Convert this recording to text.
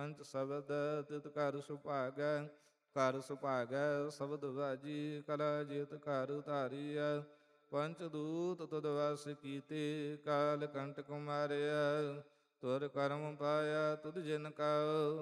ਪੰਚ ਸ਼ਬਦ ਤਿਤ ਘਰ ਸੁਭਾਗੈ। ਘਰ ਸੁਭਾਗੈ ਸ਼ਬਦ ਵਾਜੀ ਕਲਾ ਜੀਤ ਘਰ ਧਾਰੀਐ। ਪੰਚ ਦੂਤ ਤਦ ਵਸ ਕੀਤੇ ਕਾਲ ਕੰਟਕ ਮਾਰਿਆ। ਤੁਰ ਕਰਮ ਪਾਇਆ ਤੁਧ ਜਿਨ ਕਾ